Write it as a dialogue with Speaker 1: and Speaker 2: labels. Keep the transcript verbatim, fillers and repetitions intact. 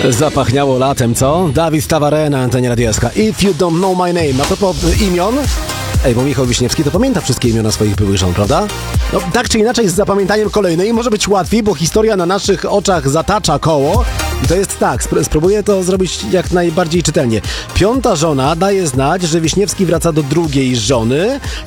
Speaker 1: Zapachniało latem, co? Dawid Tawaré na antenie Radia S K. If you don't know my name. A propos imion... Ej, bo Michał Wiśniewski to pamięta wszystkie imiona swoich byłych żon, prawda? No, tak czy inaczej z zapamiętaniem kolejnej może być łatwiej, bo historia na naszych oczach zatacza koło. I to jest tak, sp- spróbuję to zrobić jak najbardziej czytelnie. Piąta żona daje znać, że Wiśniewski wraca do drugiej żony.